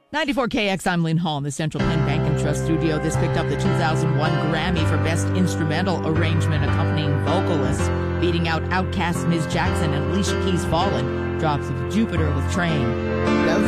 94KX, I'm Lynn Hall in the Central Penn Bank and Trust studio. This picked up the 2001 Grammy for Best Instrumental Arrangement Accompanying Vocalist, beating out Outkast's Ms. Jackson and Alicia Keys' Fallen, drops of Jupiter with Train.